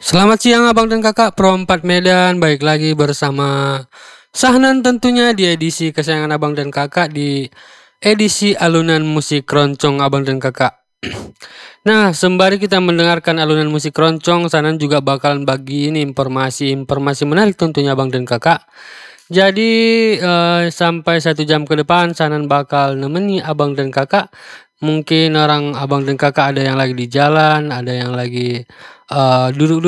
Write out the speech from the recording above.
Selamat siang abang dan kakak Pro 4 Medan, baik lagi bersama Sahnan tentunya di edisi kesayangan abang dan kakak, di edisi alunan musik keroncong abang dan kakak. Nah, sembari kita mendengarkan alunan musik keroncong, Sahnan juga bakalan bagi ini informasi menarik tentunya abang dan kakak. Jadi sampai 1 jam ke depan Sahnan bakal nemeni abang dan kakak. Mungkin orang abang dan kakak ada yang lagi di jalan, ada yang lagi duduk